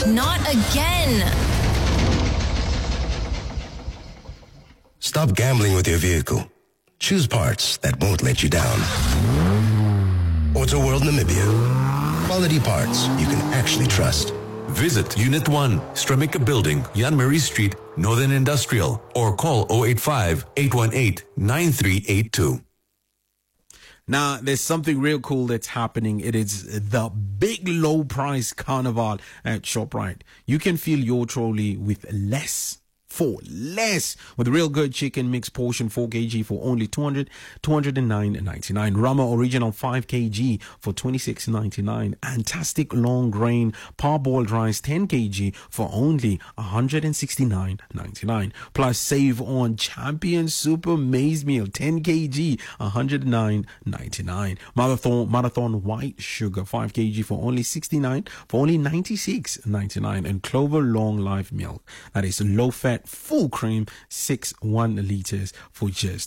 Not again. Stop gambling with your vehicle. Choose parts that won't let you down. Auto World Namibia. Quality parts you can actually trust. Visit Unit 1, Stremica Building, Jan Marie Street, Northern Industrial, or call 085-818-9382. Now, there's something real cool that's happening. It is the big low price carnival at ShopRite. You can fill your trolley with less with real good chicken mix portion 4 kg for only $209.99. Rama original 5 kg for $26.99. Fantastic long grain parboiled rice 10 kg for only $169.99. Plus save on champion super maize meal 10 kg $109.99. Marathon white sugar 5 kg for only $96.99. And Clover long life milk, that is low fat full cream 1 liters for just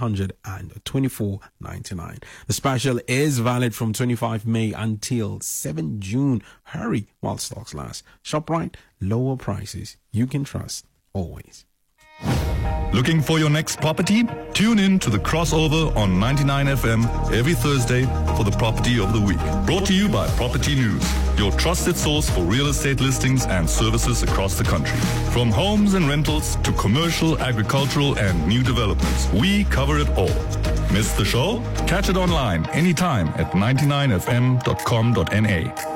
$124.99. The special is valid from 25 May until 7 June. Hurry while stocks last. ShopRite, lower prices you can trust always. Looking for your next property? Tune in to the crossover on 99 FM every Thursday for the Property of the Week. Brought to you by Property News, your trusted source for real estate listings and services across the country. From homes and rentals to commercial, agricultural, and new developments, we cover it all. Miss the show? Catch it online anytime at 99fm.com.na.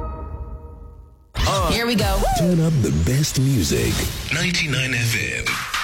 Here we go. Turn up the best music. 99 FM.